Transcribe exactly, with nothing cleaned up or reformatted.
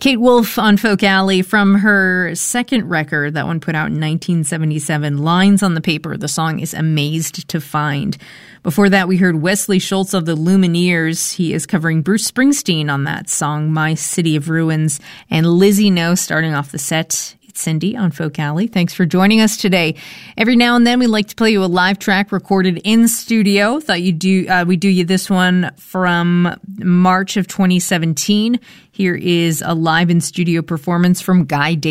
Kate Wolf on Folk Alley from her second record, that one put out in nineteen seventy-seven, Lines on the Paper. The song is Amazed to Find. Before that, we heard Wesley Schultz of the Lumineers. He is covering Bruce Springsteen on that song, My City of Ruins. And Lizzie No starting off the set. It's Cindy on Folk Alley. Thanks for joining us today. Every now and then, we like to play you a live track recorded in studio. Thought you'd do, uh, we do you this one from March of twenty seventeen. Here is a live in studio performance from Guy Davis.